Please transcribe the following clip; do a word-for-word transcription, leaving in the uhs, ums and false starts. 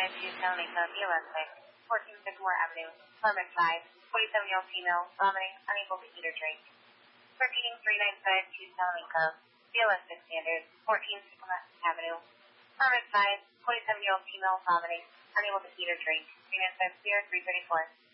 five two Salamanca, B L S six, fourteen Sycamore Avenue, Apartment five, forty-seven-year-old female, vomiting, unable to eat or drink. Repeating three nine five two Salamanca, B L S six standard, fourteen Sycamore Avenue, Apartment five, forty-seven-year-old female, vomiting, unable to eat or drink. three nine five zero three three four.